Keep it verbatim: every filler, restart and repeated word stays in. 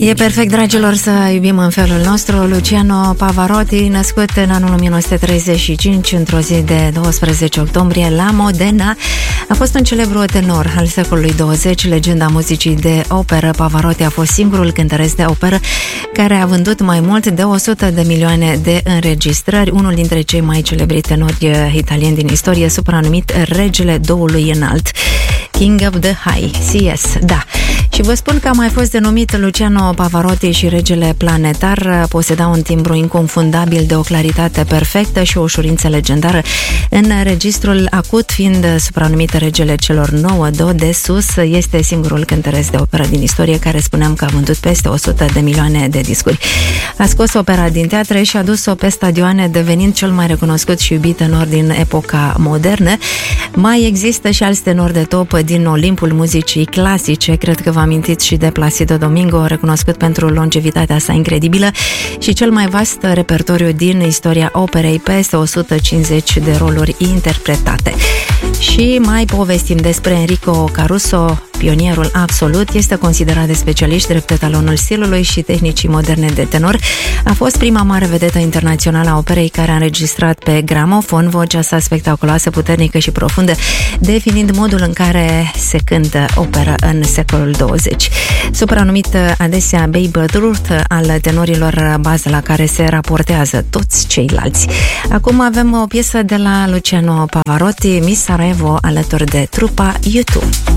E perfect, dragilor, să iubim în felul nostru. Luciano Pavarotti, născut în anul o mie nouă sute treizeci și cinci, într-o zi de doisprezece octombrie, la Modena, a fost un celebru tenor al secolului douăzeci, legenda muzicii de operă. Pavarotti a fost singurul cântăresc de operă care a vândut mai mult de o sută de milioane de înregistrări, unul dintre cei mai celebri tenori italieni din istorie, supranumit Regele Doului Înalt, King of the High, C S, da. Și vă spun că a mai fost denumit Luciano Pavarotti și Regele Planetar. Poseda un timbru inconfundabil de o claritate perfectă și o ușurință legendară. În registrul acut, fiind supranumit Regele celor nouă do de sus, este singurul cântăresc de operă din istorie care, spuneam, că a vândut peste o sută de milioane de discuri. A scos opera din teatre și a dus-o pe stadioane, devenind cel mai recunoscut și iubit tenor din epoca modernă. Mai există și alți tenori de top din Olimpul muzicii clasice. Cred că vă amintiți și de Placido Domingo, recunoscut pentru longevitatea sa incredibilă și cel mai vast repertoriu din istoria operei, peste o sută cincizeci de roluri interpretate. Și mai povestim despre Enrico Caruso, pionierul absolut. Este considerat de specialiști drept etalonul stilului și tehnicii moderne de tenor. A fost prima mare vedetă internațională a operei care a înregistrat pe gramofon vocea sa spectaculoasă, puternică și profundă, definind modul în care se cântă opera în secolul douăzeci. Supranumit adesea Babe Ruth al tenorilor, bază la care se raportează toți ceilalți. Acum avem o piesă de la Luciano Pavarotti, Miss Sarajevo, alături de trupa U doi.